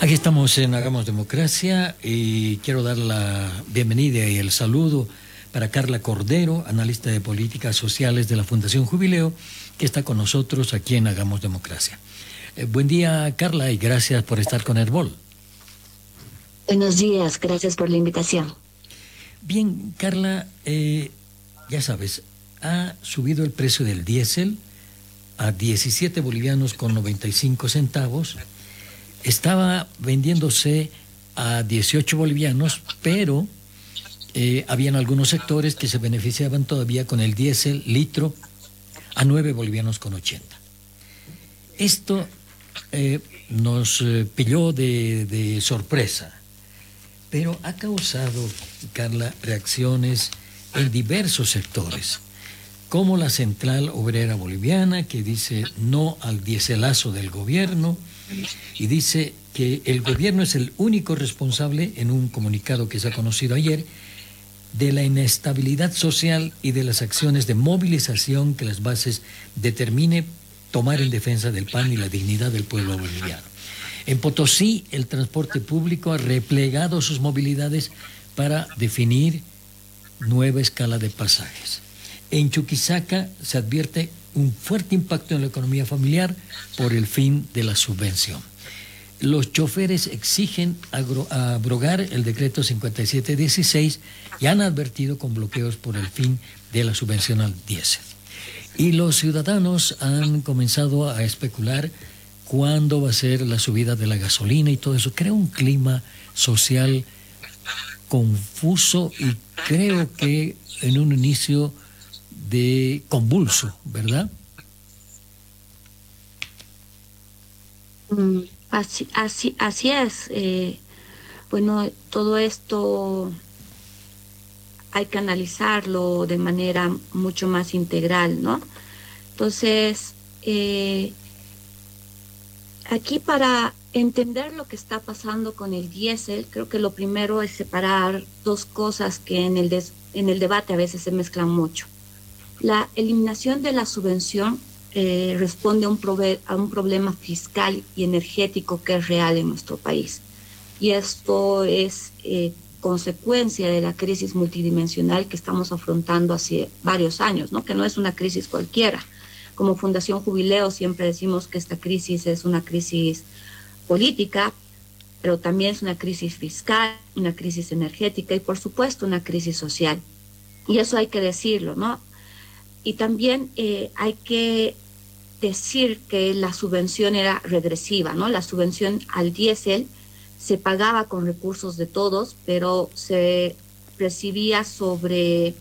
Aquí estamos en Hagamos Democracia y quiero dar la bienvenida y el saludo para Carla Cordero, analista de políticas sociales de la Fundación Jubileo, que está con nosotros aquí en Hagamos Democracia. Buen día, Carla, y gracias por estar con Herbol. Buenos días, gracias por la invitación. Bien, Carla, ya sabes, ha subido el precio del diésel a 17 bolivianos con 95 centavos. Estaba vendiéndose a 18 bolivianos, pero habían algunos sectores que se beneficiaban todavía con el diésel litro a 9 bolivianos con 80. Esto nos pilló de sorpresa, pero ha causado, Carla, reacciones en diversos sectores, como la Central Obrera Boliviana, que dice no al diéselazo del gobierno, y dice que el gobierno es el único responsable, en un comunicado que se ha conocido ayer, de la inestabilidad social y de las acciones de movilización que las bases determine tomar en defensa del pan y la dignidad del pueblo boliviano. En Potosí, el transporte público ha replegado sus movilidades para definir nueva escala de pasajes. En Chuquisaca se advierte un fuerte impacto en la economía familiar por el fin de la subvención. Los choferes exigen abrogar el decreto 5716 y han advertido con bloqueos por el fin de la subvención al diésel. Y los ciudadanos han comenzado a especular cuándo va a ser la subida de la gasolina y todo eso. Crea un clima social confuso y creo que en un inicio de convulso, ¿verdad? Así es. Bueno, todo esto hay que analizarlo de manera mucho más integral, ¿no? Entonces, aquí para entender lo que está pasando con el diésel, creo que lo primero es separar dos cosas que en el debate a veces se mezclan mucho. La eliminación de la subvención responde a un problema fiscal y energético que es real en nuestro país. Y esto es consecuencia de la crisis multidimensional que estamos afrontando hace varios años, ¿no? Que no es una crisis cualquiera. Como Fundación Jubileo siempre decimos que esta crisis es una crisis política, pero también es una crisis fiscal, una crisis energética y por supuesto una crisis social. Y eso hay que decirlo, ¿no? Y también hay que decir que la subvención era regresiva, ¿no? La subvención al diésel se pagaba con recursos de todos, pero se recibía sobre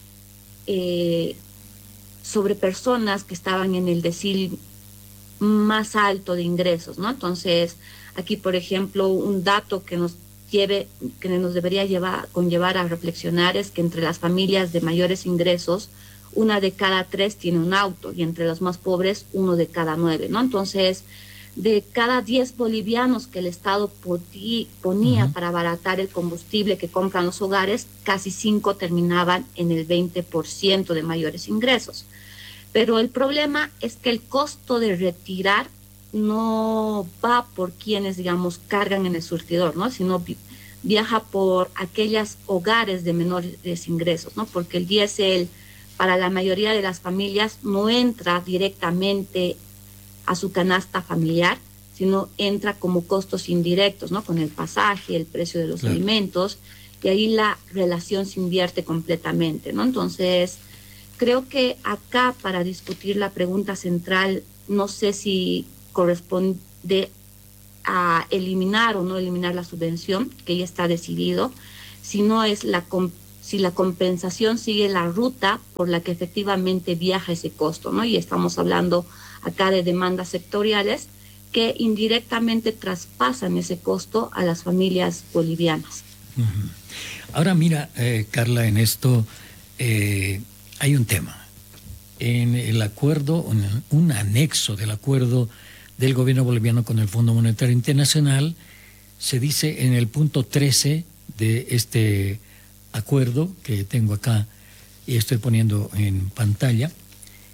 personas que estaban en el decil más alto de ingresos, ¿no? Entonces, aquí, por ejemplo, un dato que nos debería conllevar a reflexionar es que entre las familias de mayores ingresos, 1 de cada 3 tiene un auto y entre los más pobres 1 de cada 9, ¿no? Entonces, de cada 10 bolivianos que el Estado ponía para abaratar el combustible que compran los hogares, casi 5 terminaban en el 20% de mayores ingresos. Pero el problema es que el costo de retirar no va por quienes, digamos, cargan en el surtidor, ¿no? Sino viaja por aquellos hogares de menores ingresos, ¿no? Porque el diésel para la mayoría de las familias no entra directamente a su canasta familiar, sino entra como costos indirectos, ¿no? Con el pasaje, el precio de los alimentos, y ahí la relación se invierte completamente, ¿no? Entonces, creo que acá para discutir la pregunta central, no sé si corresponde a eliminar o no eliminar la subvención, que ya está decidido, sino es si la compensación sigue la ruta por la que efectivamente viaja ese costo, ¿no? Y estamos hablando acá de demandas sectoriales que indirectamente traspasan ese costo a las familias bolivianas. Ahora mira, Carla, en esto hay un tema. En el acuerdo, un anexo del acuerdo del gobierno boliviano con el Fondo Monetario Internacional, se dice en el punto 13 de este acuerdo que tengo acá y estoy poniendo en pantalla,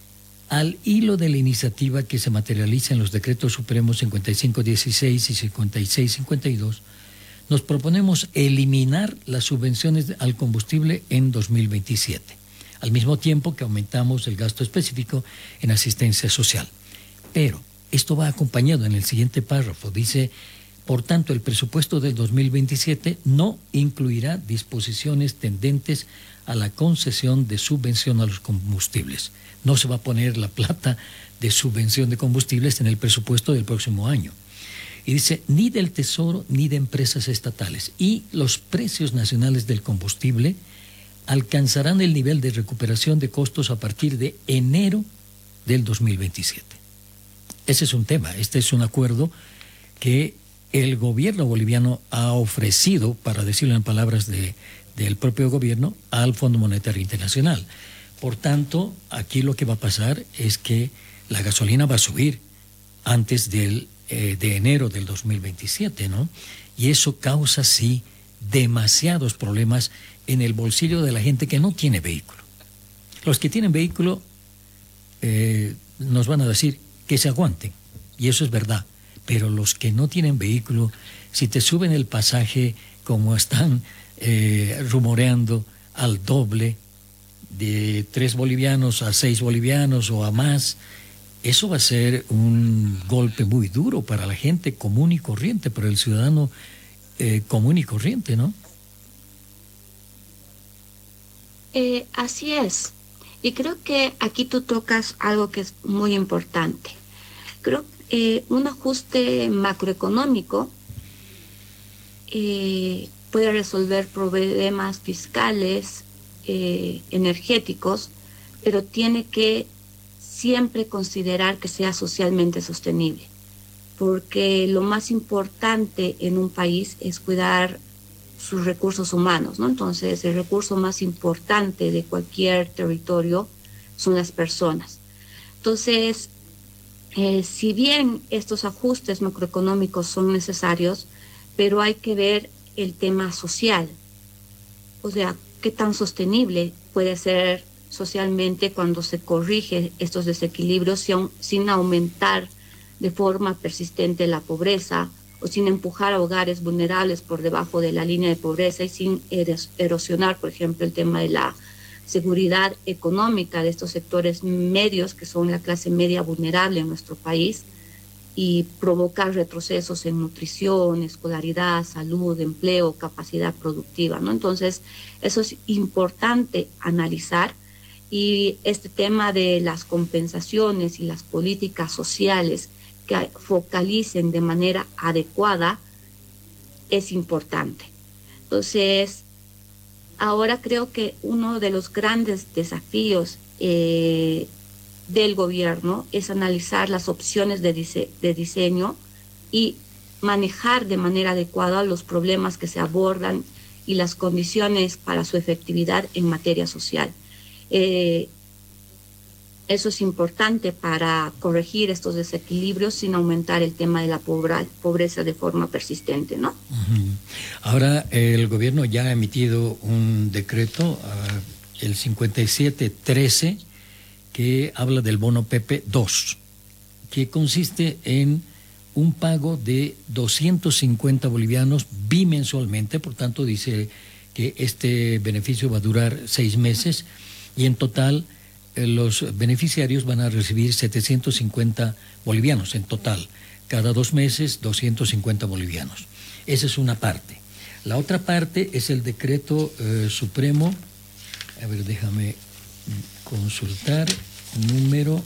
al hilo de la iniciativa que se materializa en los decretos supremos 5516 y 5652, nos proponemos eliminar las subvenciones al combustible en 2027, al mismo tiempo que aumentamos el gasto específico en asistencia social. Pero esto va acompañado en el siguiente párrafo, dice: por tanto, el presupuesto del 2027 no incluirá disposiciones tendentes a la concesión de subvención a los combustibles. No se va a poner la plata de subvención de combustibles en el presupuesto del próximo año. Y dice, ni del Tesoro ni de empresas estatales. Y los precios nacionales del combustible alcanzarán el nivel de recuperación de costos a partir de enero del 2027. Ese es un tema, este es un acuerdo que el gobierno boliviano ha ofrecido, para decirlo en palabras del propio gobierno, al Fondo Monetario Internacional. Por tanto, aquí lo que va a pasar es que la gasolina va a subir antes de enero del 2027, ¿no? Y eso causa, sí, demasiados problemas en el bolsillo de la gente que no tiene vehículo. Los que tienen vehículo nos van a decir que se aguanten, y eso es verdad. Pero los que no tienen vehículo, si te suben el pasaje como están rumoreando al doble, de 3 bolivianos a 6 bolivianos o a más, eso va a ser un golpe muy duro para la gente común y corriente, para el ciudadano común y corriente, ¿no? Así es. Y creo que aquí tú tocas algo que es muy importante. Creo que un ajuste macroeconómico puede resolver problemas fiscales, energéticos, pero tiene que siempre considerar que sea socialmente sostenible, porque lo más importante en un país es cuidar sus recursos humanos, ¿no? Entonces, el recurso más importante de cualquier territorio son las personas. Entonces, si bien estos ajustes macroeconómicos son necesarios, pero hay que ver el tema social, o sea, qué tan sostenible puede ser socialmente cuando se corrige estos desequilibrios sin aumentar de forma persistente la pobreza o sin empujar a hogares vulnerables por debajo de la línea de pobreza y sin erosionar, por ejemplo, el tema de la seguridad económica de estos sectores medios que son la clase media vulnerable en nuestro país y provocar retrocesos en nutrición, escolaridad, salud, empleo, capacidad productiva, ¿no? Entonces, eso es importante analizar, y este tema de las compensaciones y las políticas sociales que focalicen de manera adecuada es importante. Entonces, ahora creo que uno de los grandes desafíos del gobierno es analizar las opciones de diseño y manejar de manera adecuada los problemas que se abordan y las condiciones para su efectividad en materia social. Eso es importante para corregir estos desequilibrios sin aumentar el tema de la pobreza de forma persistente, ¿no? Uh-huh. Ahora, el gobierno ya ha emitido un decreto, el 5713, que habla del bono Pepe 2, que consiste en un pago de 250 bolivianos bimensualmente. Por tanto, dice que este beneficio va a durar 6 meses y en total los beneficiarios van a recibir 750 bolivianos en total. Cada 2 meses, 250 bolivianos. Esa es una parte. La otra parte es el decreto supremo, a ver, déjame consultar, número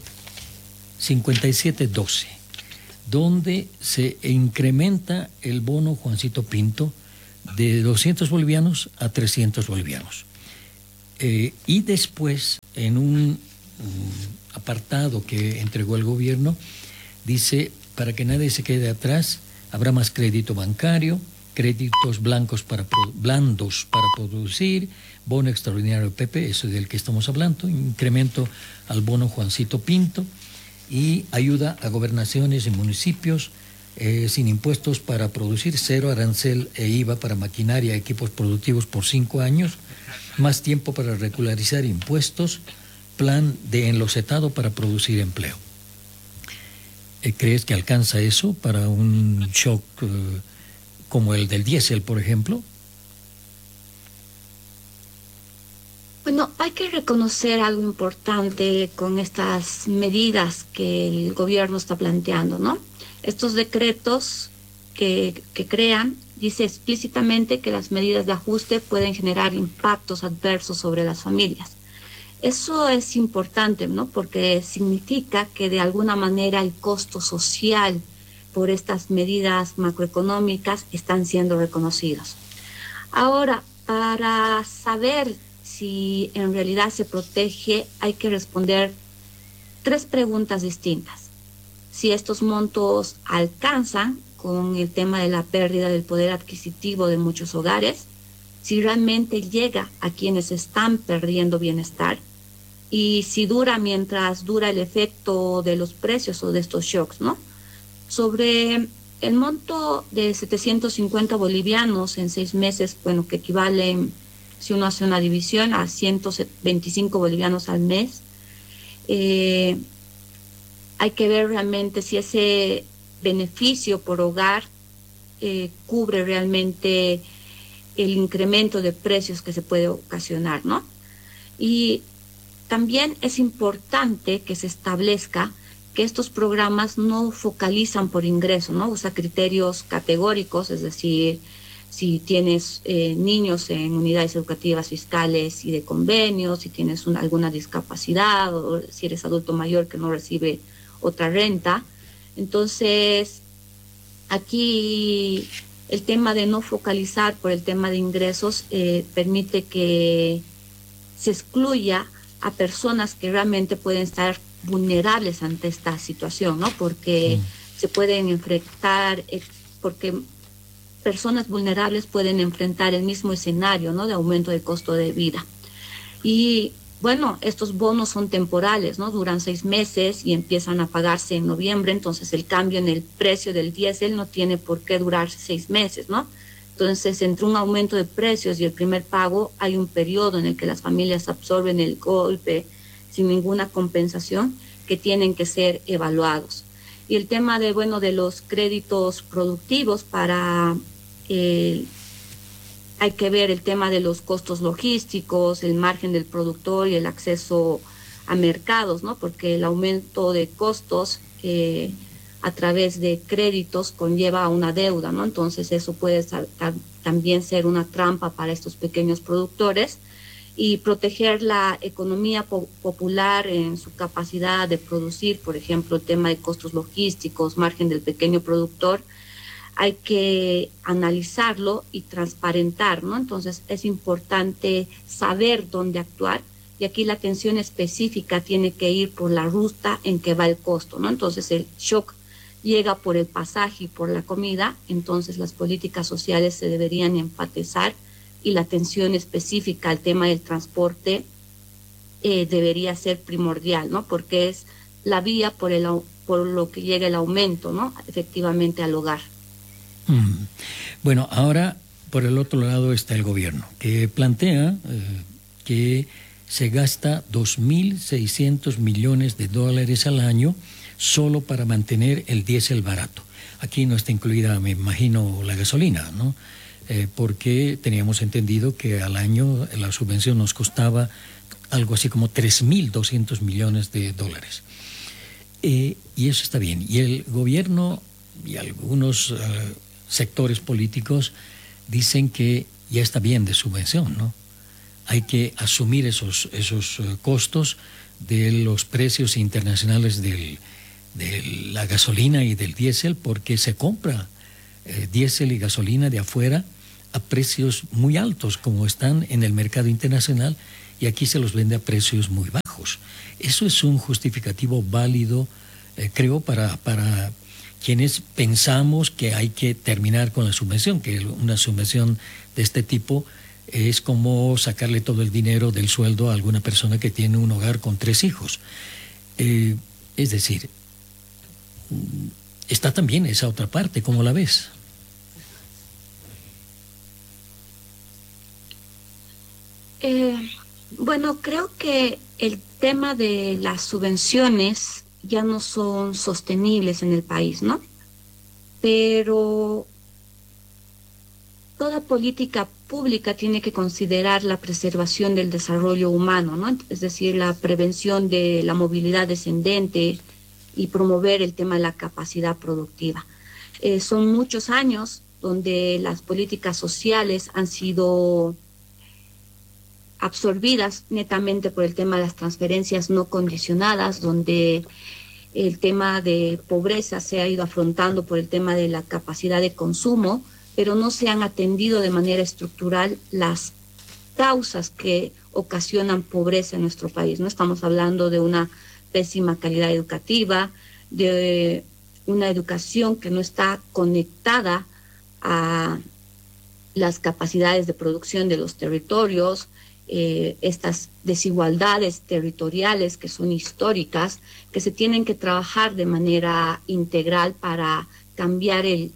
5712, donde se incrementa el bono Juancito Pinto de 200 bolivianos a 300 bolivianos. Y después, en un apartado que entregó el gobierno, dice, para que nadie se quede atrás, habrá más crédito bancario, créditos blandos para producir, bono extraordinario Pepe, eso del que estamos hablando, incremento al bono Juancito Pinto y ayuda a gobernaciones y municipios sin impuestos para producir, 0 arancel e IVA para maquinaria y equipos productivos por 5 años, más tiempo para regularizar impuestos, plan de enlocetado para producir empleo. ¿Crees que alcanza eso para un shock como el del diésel, por ejemplo? Bueno, hay que reconocer algo importante con estas medidas que el gobierno está planteando, ¿no? Estos decretos que crean, dice explícitamente que las medidas de ajuste pueden generar impactos adversos sobre las familias. Eso es importante, ¿no? Porque significa que de alguna manera el costo social por estas medidas macroeconómicas están siendo reconocidos. Ahora, para saber si en realidad se protege, hay que responder 3 preguntas distintas. Si estos montos alcanzan con el tema de la pérdida del poder adquisitivo de muchos hogares, si realmente llega a quienes están perdiendo bienestar y si dura mientras dura el efecto de los precios o de estos shocks, ¿no? Sobre el monto de 750 bolivianos en 6 meses, bueno, que equivale, si uno hace una división, a 125 bolivianos al mes, hay que ver realmente si ese beneficio por hogar cubre realmente el incremento de precios que se puede ocasionar, ¿no? Y también es importante que se establezca que estos programas no focalizan por ingreso, ¿no? Usa criterios categóricos, es decir, si tienes niños en unidades educativas fiscales y de convenios, si tienes alguna discapacidad o si eres adulto mayor que no recibe otra renta. Entonces, aquí el tema de no focalizar por el tema de ingresos permite que se excluya a personas que realmente pueden estar vulnerables ante esta situación, ¿no? Porque se pueden enfrentar, porque personas vulnerables pueden enfrentar el mismo escenario, ¿no? De aumento del costo de vida. Y bueno, estos bonos son temporales, ¿no? Duran 6 meses y empiezan a pagarse en noviembre, entonces el cambio en el precio del diésel no tiene por qué durar 6 meses, ¿no? Entonces, entre un aumento de precios y el primer pago, hay un periodo en el que las familias absorben el golpe sin ninguna compensación que tienen que ser evaluados. Y el tema de, bueno, de los créditos productivos para... hay que ver el tema de los costos logísticos, el margen del productor y el acceso a mercados, ¿no? Porque el aumento de costos a través de créditos conlleva a una deuda, ¿no? Entonces eso puede también ser una trampa para estos pequeños productores y proteger la economía popular en su capacidad de producir, por ejemplo, el tema de costos logísticos, margen del pequeño productor, hay que analizarlo y transparentar, ¿no? Entonces es importante saber dónde actuar y aquí la atención específica tiene que ir por la ruta en que va el costo, ¿no? Entonces el shock llega por el pasaje y por la comida, entonces las políticas sociales se deberían enfatizar y la atención específica al tema del transporte debería ser primordial, ¿no? Porque es la vía por lo que llega el aumento, ¿no? Efectivamente al hogar. Bueno, ahora por el otro lado está el gobierno, que plantea que se gasta 2.600 millones de dólares al año solo para mantener el diésel barato. Aquí no está incluida, me imagino, la gasolina, ¿no? Porque teníamos entendido que al año la subvención nos costaba algo así como 3.200 millones de dólares. Y eso está bien. Y el gobierno y algunos sectores políticos dicen que ya está bien de subvención, ¿no? Hay que asumir esos costos de los precios internacionales de la gasolina y del diésel, porque se compra diésel y gasolina de afuera a precios muy altos, como están en el mercado internacional, y aquí se los vende a precios muy bajos. Eso es un justificativo válido, creo, para quienes pensamos que hay que terminar con la subvención, que una subvención de este tipo es como sacarle todo el dinero del sueldo a alguna persona que tiene un hogar con 3 hijos. Es decir, está también esa otra parte, ¿cómo la ves? Bueno, creo que el tema de las subvenciones ya no son sostenibles en el país, ¿no? Pero toda política pública tiene que considerar la preservación del desarrollo humano, ¿no? Es decir, la prevención de la movilidad descendente y promover el tema de la capacidad productiva. Son muchos años donde las políticas sociales han sido absorbidas netamente por el tema de las transferencias no condicionadas, donde el tema de pobreza se ha ido afrontando por el tema de la capacidad de consumo, pero no se han atendido de manera estructural las causas que ocasionan pobreza en nuestro país. No estamos hablando de una pésima calidad educativa, de una educación que no está conectada a las capacidades de producción de los territorios, estas desigualdades territoriales que son históricas, que se tienen que trabajar de manera integral para cambiar el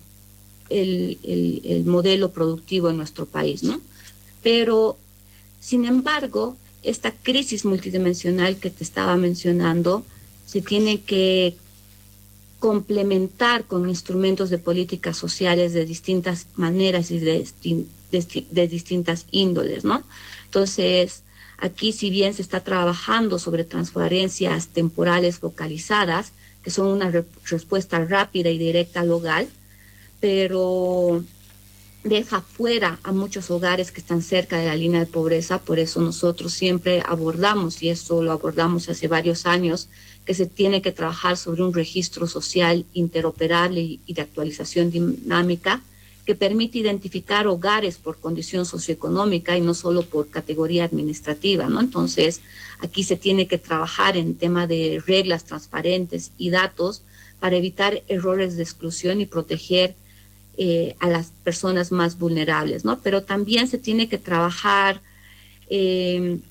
modelo productivo en nuestro país, ¿no? Pero, sin embargo, esta crisis multidimensional que te estaba mencionando se tiene que complementar con instrumentos de políticas sociales de distintas maneras y de distintas índoles, ¿no? Entonces, aquí si bien se está trabajando sobre transferencias temporales focalizadas, que son una respuesta rápida y directa local, pero deja fuera a muchos hogares que están cerca de la línea de pobreza. Por eso nosotros siempre abordamos, y eso lo abordamos hace varios años, que se tiene que trabajar sobre un registro social interoperable y de actualización dinámica que permite identificar hogares por condición socioeconómica y no solo por categoría administrativa, ¿no? Entonces, aquí se tiene que trabajar en tema de reglas transparentes y datos para evitar errores de exclusión y proteger a las personas más vulnerables, ¿no? Pero también se tiene que trabajar en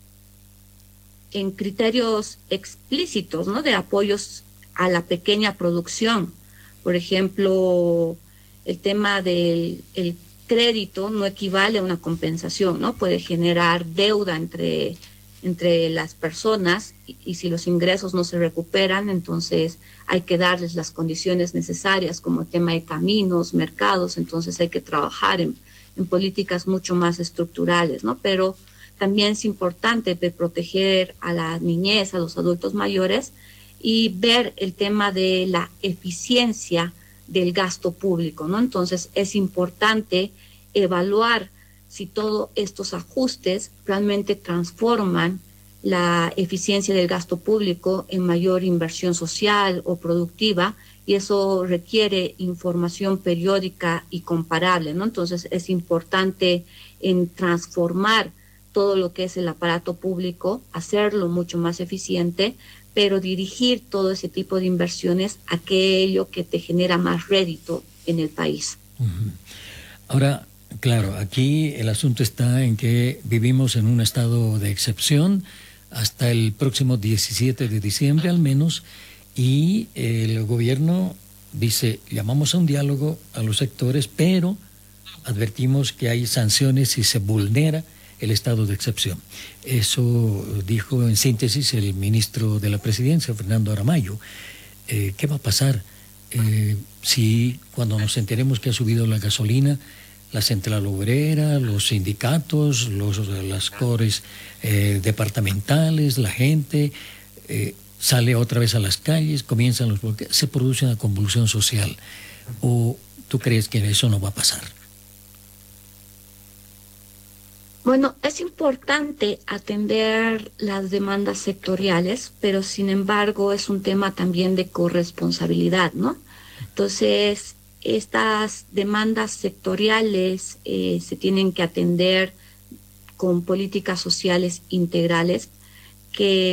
criterios explícitos, ¿no? De apoyos a la pequeña producción. Por ejemplo, el tema del crédito no equivale a una compensación, ¿no? Puede generar deuda entre las personas y si los ingresos no se recuperan, entonces hay que darles las condiciones necesarias como el tema de caminos, mercados, entonces hay que trabajar en políticas mucho más estructurales, ¿no? Pero también es importante proteger a la niñez, a los adultos mayores y ver el tema de la eficiencia del gasto público, ¿no? Entonces es importante evaluar si todos estos ajustes realmente transforman la eficiencia del gasto público en mayor inversión social o productiva, y eso requiere información periódica y comparable, ¿no? Entonces es importante en transformar todo lo que es el aparato público, hacerlo mucho más eficiente, pero dirigir todo ese tipo de inversiones a aquello que te genera más rédito en el país. Uh-huh. Ahora, claro, aquí el asunto está en que vivimos en un estado de excepción hasta el próximo 17 de diciembre al menos, y el gobierno dice, llamamos a un diálogo a los sectores, pero advertimos que hay sanciones si se vulnera el estado de excepción. Eso dijo en síntesis el ministro de la Presidencia, Fernando Aramayo. ¿Qué va a pasar si cuando nos enteremos que ha subido la gasolina, la central obrera, los sindicatos, las cores departamentales, la gente sale otra vez a las calles, comienzan los bloqueos, se produce una convulsión social? ¿O tú crees que eso no va a pasar? Bueno, es importante atender las demandas sectoriales, pero sin embargo es un tema también de corresponsabilidad, ¿no? Entonces, estas demandas sectoriales se tienen que atender con políticas sociales integrales que